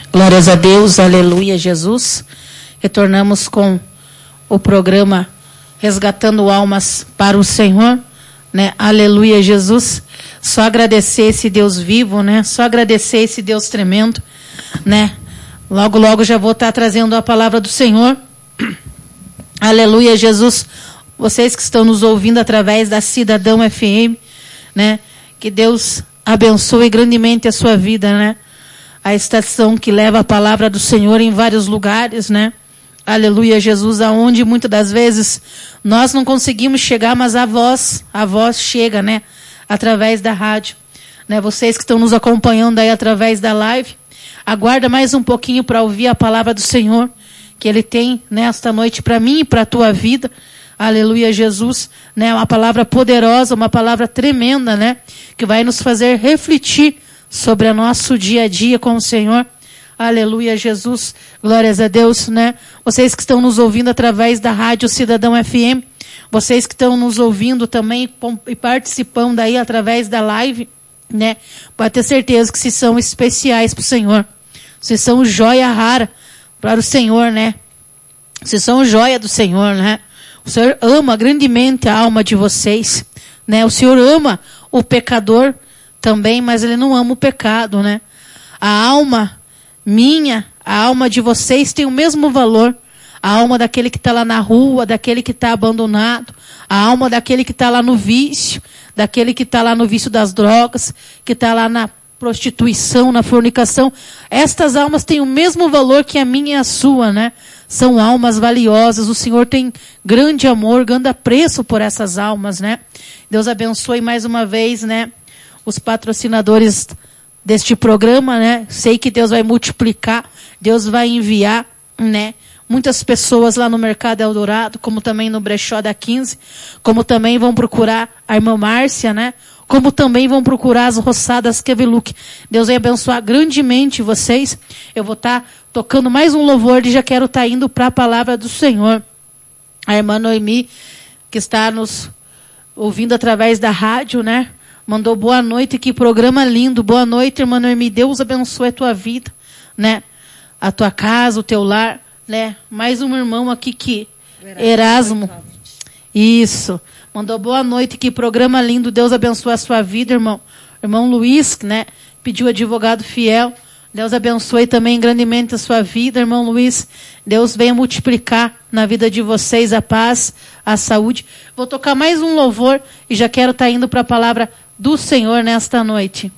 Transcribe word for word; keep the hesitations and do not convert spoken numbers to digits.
Glórias a Deus, aleluia, Jesus. Retornamos com o programa Resgatando Almas para o Senhor, né? Aleluia, Jesus. Só agradecer esse Deus vivo, né? Só agradecer esse Deus tremendo, né? Logo, logo já vou estar trazendo a palavra do Senhor. Aleluia, Jesus. Vocês que estão nos ouvindo através da Cidadão F M, né? Que Deus abençoe grandemente a sua vida, né? A estação que leva a palavra do Senhor em vários lugares, né? Aleluia, Jesus, aonde muitas das vezes nós não conseguimos chegar, mas a voz, a voz chega, né? Através da rádio, né? Vocês que estão nos acompanhando aí através da live, aguarda mais um pouquinho para ouvir a palavra do Senhor, que Ele tem nesta noite para mim e para a tua vida. Aleluia, Jesus, né? Uma palavra poderosa, uma palavra tremenda, né? Que vai nos fazer refletir sobre o nosso dia a dia com o Senhor. Aleluia, Jesus, glórias a Deus, né? Vocês que estão nos ouvindo através da Rádio Cidadão F M, vocês que estão nos ouvindo também e participando aí através da live, né? Pode ter certeza que se são especiais para o Senhor. Se são joia rara para o Senhor, né? Se são joia do Senhor, né? O Senhor ama grandemente a alma de vocês, né? O Senhor ama o pecador também, mas Ele não ama o pecado, né? A alma minha, a alma de vocês tem o mesmo valor. A alma daquele que está lá na rua, daquele que está abandonado, a alma daquele que está lá no vício, daquele que está lá no vício das drogas, que está lá na prostituição, na fornicação. Estas almas têm o mesmo valor que a minha e a sua, né? São almas valiosas. O Senhor tem grande amor, grande apreço por essas almas, né? Deus abençoe mais uma vez, né? Os patrocinadores deste programa, né? Sei que Deus vai multiplicar, Deus vai enviar, né? Muitas pessoas lá no Mercado Eldorado, como também no Brechó da quinze, como também vão procurar a irmã Márcia, né? Como também vão procurar as roçadas Keviluk. Deus vai abençoar grandemente vocês. Eu vou estar tá tocando mais um louvor e já quero estar tá indo para a palavra do Senhor. A irmã Noemi, que está nos ouvindo através da rádio, né? Mandou boa noite, que programa lindo. Boa noite, irmã Noemi. Deus abençoe a tua vida, né? A tua casa, o teu lar, né? Mais um irmão aqui que... Erasmo. Isso. Mandou boa noite, que programa lindo. Deus abençoe a sua vida, irmão. Irmão Luiz, né? Pediu advogado fiel. Deus abençoe também grandemente a sua vida, irmão Luiz. Deus venha multiplicar na vida de vocês a paz, a saúde. Vou tocar mais um louvor e já quero estar indo para a palavra do Senhor nesta noite.